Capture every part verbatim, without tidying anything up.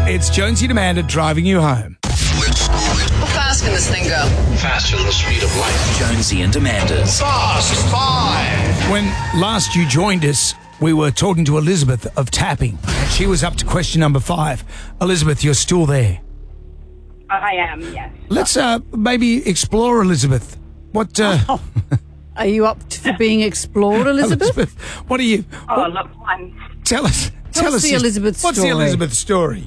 It's Jonesy and Amanda driving you home. How fast can this thing go? Faster than the speed of light. Jonesy and Amanda's Fast Five. When last you joined us, we were talking to Elizabeth of Tapping. She was up to question number five. Elizabeth, you're still there. I am, yes. Let's uh, maybe explore, Elizabeth. What? Uh, Oh. Are you up to, for being explored, Elizabeth? Elizabeth, what are you? Oh, what- look, I'm, tell us. Tell Tell us us the your- Elizabeth What's the story. Elizabeth story?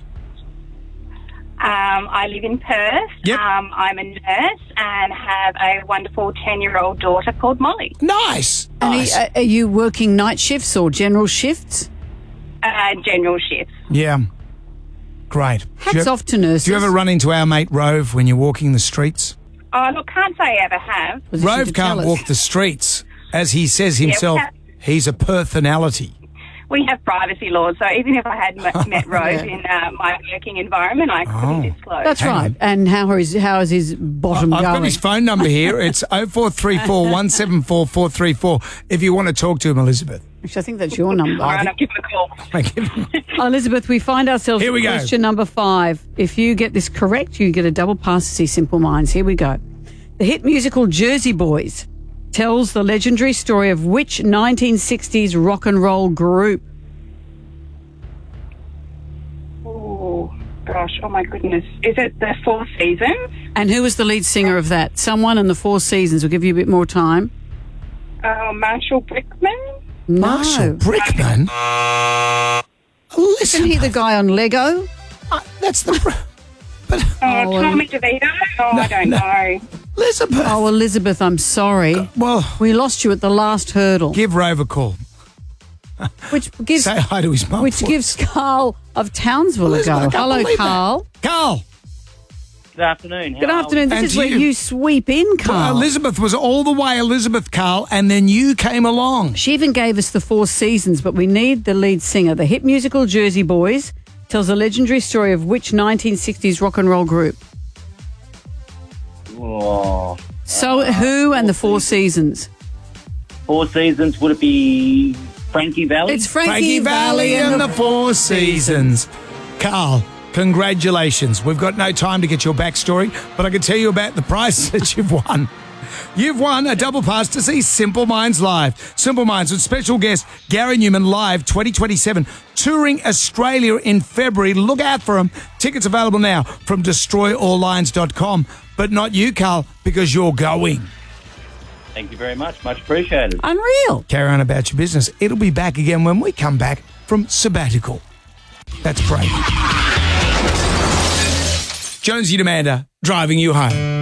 um, I live in Perth. Yep. Um, I'm a nurse and have a wonderful ten-year-old daughter called Molly. Nice. And nice. are, are you working night shifts or general shifts? Uh, general shifts. yeah. Great. Hats do you, off to nurses. Do you ever run into our mate Rove when you're walking the streets? Oh, look, can't say I ever have. Position Rove to tell can't us. walk the streets. As he says himself, have- he's a personality. We have privacy laws, so even if I had m- met Rose Yeah. in uh, my working environment, I couldn't Oh. disclose. That's Hang right. on. And how is how is his bottom I've going? got his phone number here. It's oh four three four, one seven four, four three four if you want to talk to him, Elizabeth. Actually, I think that's your number. All right, I'll give him a call. Thank you. Elizabeth, we find ourselves Here we at go. question number five. If you get this correct, you get a double pass to see Simple Minds. Here we go. The hit musical Jersey Boys tells the legendary story of which nineteen sixties rock and roll group? Oh, gosh. Oh, my goodness. Is it the Four Seasons? And who was the lead singer of that? Someone in the Four Seasons. We'll give you a bit more time. Uh, Marshall Brickman? No. Marshall Brickman? Isn't Listen, he the guy on Lego? uh, that's the... Br- but, Oh, Oh, Tommy DeVito? Oh, I don't no. know. Elizabeth. Oh, Elizabeth, I'm sorry. Well, We lost you at the last hurdle, give Rove a call. which gives Say hi to his mum. which gives Carl of Townsville a Elizabeth, I go. can't Hello, believe that. Carl. Carl. Good afternoon. How Good are afternoon. This And is to where you. you sweep in, Well, Carl. Elizabeth was all the way Elizabeth, Carl, and then you came along. She even gave us the Four Seasons, but we need the lead singer. The hit musical Jersey Boys tells a legendary story of which nineteen sixties rock and roll group? we? Oh, So who and the Four Seasons? Four Seasons, would it be Frankie Valley? It's Frankie, Frankie Valley and the Four Seasons. Carl, congratulations. We've got no time to get your backstory, but I can tell you about the prize that you've won. You've won a double pass to see Simple Minds live. Simple Minds with special guest Gary Newman live twenty twenty-seven, touring Australia in February. Look out for them. Tickets available now from destroy all lines dot com. But not you, Carl, because you're going. Thank you very much. Much appreciated. Unreal. Carry on about your business. It'll be back again when we come back from sabbatical. That's great. Jonesy and Amanda driving you home.